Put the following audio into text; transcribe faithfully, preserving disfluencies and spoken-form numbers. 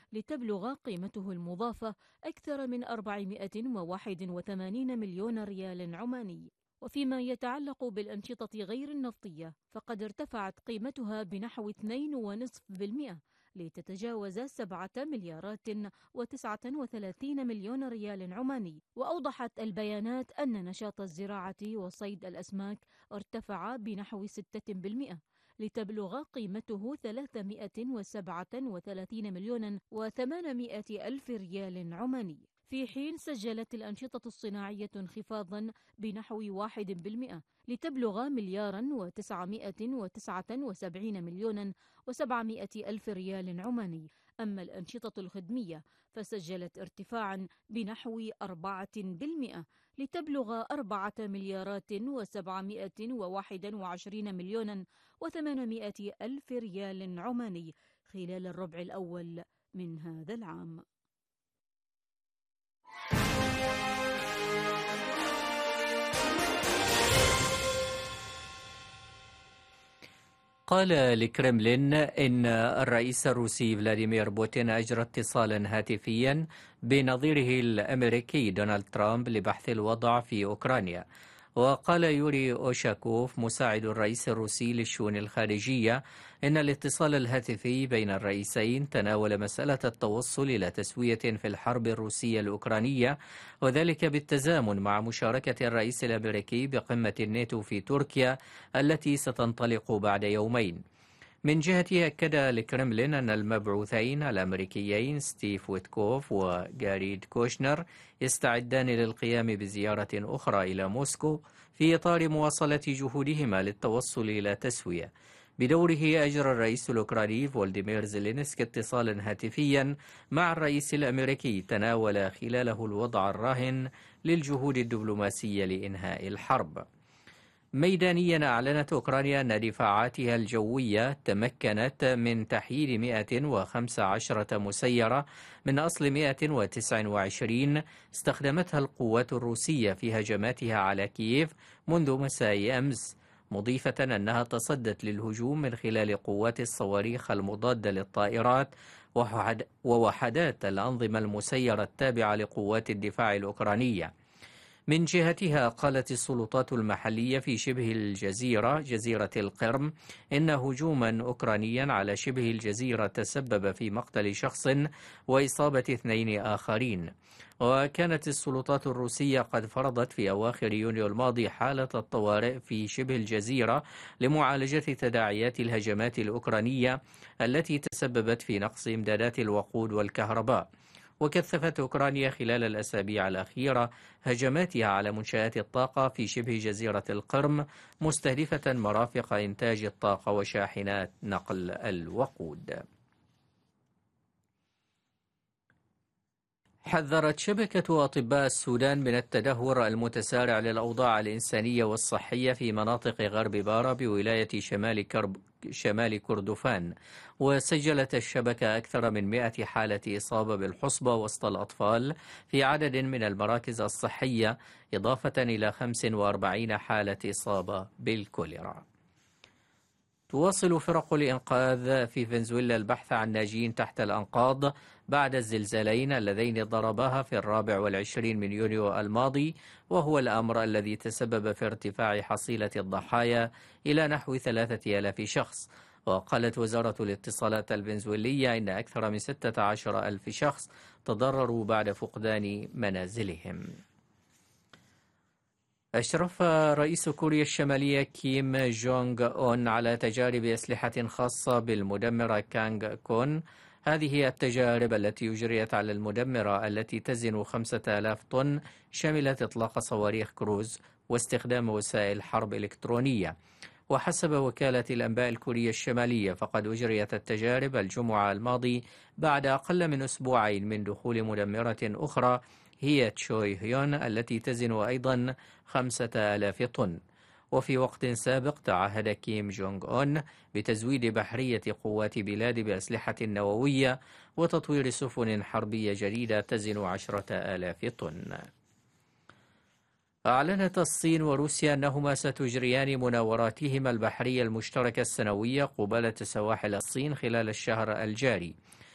لتبلغ قيمته المضافة أكثر من أربعمائة وواحد وثمانين مليون ريال عماني. وفيما يتعلق بالأنشطة غير النفطية فقد ارتفعت قيمتها بنحو اثنين فاصلة خمسة بالمئة لتتجاوز سبعة مليارات وتسعة وثلاثين مليون ريال عماني. وأوضحت البيانات أن نشاط الزراعة وصيد الأسماك ارتفع بنحو ستة بالمئة لتبلغ قيمته ثلاثمائة وسبعة وثلاثين مليون وثمانمائة ألف ريال عماني، في حين سجلت الأنشطة الصناعية انخفاضا بنحو واحد بالمئة لتبلغ مليارا وتسعمائة وتسعة وسبعين مليون وسبعمائة ألف ريال عماني. أما الأنشطة الخدمية فسجلت ارتفاعا بنحو أربعة بالمئة لتبلغ أربعة مليارات وسبعمائة وواحد وعشرين مليون وثمانمائة ألف ريال عماني خلال الربع الأول من هذا العام. قال الكرملين إن الرئيس الروسي فلاديمير بوتين أجرى اتصالا هاتفيا بنظيره الأمريكي دونالد ترامب لبحث الوضع في أوكرانيا. وقال يوري أوشاكوف مساعد الرئيس الروسي للشؤون الخارجية إن الاتصال الهاتفي بين الرئيسين تناول مسألة التوصل إلى تسوية في الحرب الروسية الأوكرانية، وذلك بالتزامن مع مشاركة الرئيس الأمريكي بقمة الناتو في تركيا التي ستنطلق بعد يومين. من جهته أكد الكرملين أن المبعوثين الأمريكيين ستيف ويتكوف وجاريد كوشنر يستعدان للقيام بزيارة أخرى إلى موسكو في إطار مواصلة جهودهما للتوصل إلى تسوية. بدوره أجرى الرئيس الأوكراني فولديمير زيلينسكي اتصالا هاتفيا مع الرئيس الأمريكي تناول خلاله الوضع الراهن للجهود الدبلوماسية لإنهاء الحرب. ميدانيا أعلنت أوكرانيا أن دفاعاتها الجوية تمكنت من تحييد مئة وخمسة عشر مسيرة من أصل مئة وتسعة وعشرين استخدمتها القوات الروسية في هجماتها على كييف منذ مساء أمس، مضيفة أنها تصدت للهجوم من خلال قوات الصواريخ المضادة للطائرات ووحدات الأنظمة المسيرة التابعة لقوات الدفاع الأوكرانية. من جهتها قالت السلطات المحلية في شبه الجزيرة جزيرة القرم إن هجوما أوكرانيا على شبه الجزيرة تسبب في مقتل شخص وإصابة اثنين آخرين. وكانت السلطات الروسية قد فرضت في أواخر يونيو الماضي حالة الطوارئ في شبه الجزيرة لمعالجة تداعيات الهجمات الأوكرانية التي تسببت في نقص إمدادات الوقود والكهرباء. وكثفت أوكرانيا خلال الأسابيع الأخيرة هجماتها على منشآت الطاقة في شبه جزيرة القرم، مستهدفة مرافق إنتاج الطاقة وشاحنات نقل الوقود. حذرت شبكة أطباء السودان من التدهور المتسارع للأوضاع الإنسانية والصحية في مناطق غرب بارا بولاية شمال كرب شمال كردفان، وسجلت الشبكة أكثر من مئة حالة إصابة بالحصبة وسط الأطفال في عدد من المراكز الصحية، إضافة إلى خمس وأربعين حالة إصابة بالكوليرا. تواصل فرق الإنقاذ في فنزويلا البحث عن ناجين تحت الأنقاض بعد الزلزالين اللذين ضرباها في الرابع والعشرين من يونيو الماضي، وهو الأمر الذي تسبب في ارتفاع حصيلة الضحايا إلى نحو ثلاثة آلاف شخص. وقالت وزارة الاتصالات الفنزويلية إن أكثر من ستة عشر ألف شخص تضرروا بعد فقدان منازلهم. أشرف رئيس كوريا الشمالية كيم جونغ أون على تجارب أسلحة خاصة بالمدمرة كانغ كون. هذه التجارب التي أجريت على المدمرة التي تزن خمسة آلاف طن شملت إطلاق صواريخ كروز واستخدام وسائل حرب إلكترونية. وحسب وكالة الأنباء الكورية الشمالية فقد أجريت التجارب الجمعة الماضي بعد أقل من أسبوعين من دخول مدمرة أخرى هي تشوي هيون التي تزن أيضا خمسة آلاف طن. وفي وقت سابق تعهد كيم جونغ أون بتزويد بحرية قوات بلاد بأسلحة نووية وتطوير سفن حربية جديدة تزن عشرة آلاف طن. أعلنت الصين وروسيا أنهما ستجريان مناوراتهما البحرية المشتركة السنوية قبالة سواحل الصين خلال الشهر الجاري.